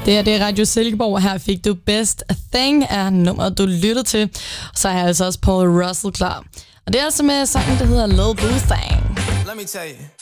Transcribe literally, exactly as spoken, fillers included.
Det er det Radio Silkeborg. Her fik du Best Thing er nummeret, du lytter til. Så har jeg altså også Paul Russell klar. Og det er altså med sangen, der hedder Lil Boo Thing. Let me tell you.